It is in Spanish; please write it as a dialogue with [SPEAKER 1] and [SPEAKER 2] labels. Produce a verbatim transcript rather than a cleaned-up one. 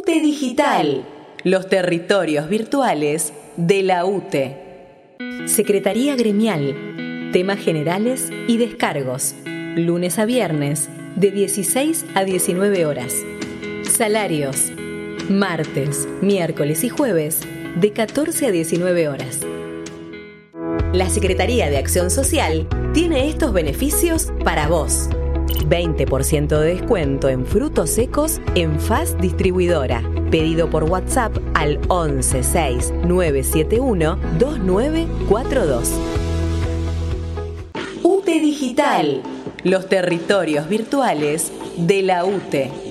[SPEAKER 1] U T E Digital, los territorios virtuales de la U T E. Secretaría Gremial, temas generales y descargos, lunes a viernes, de dieciséis a diecinueve horas. Salarios, martes, miércoles y jueves, de catorce a diecinueve horas. La Secretaría de Acción Social tiene estos beneficios para vos. veinte por ciento de descuento en frutos secos en F A S Distribuidora. Pedido por WhatsApp al once seis nueve siete uno dos nueve cuatro dos. U T E Digital, los territorios virtuales de la U T E.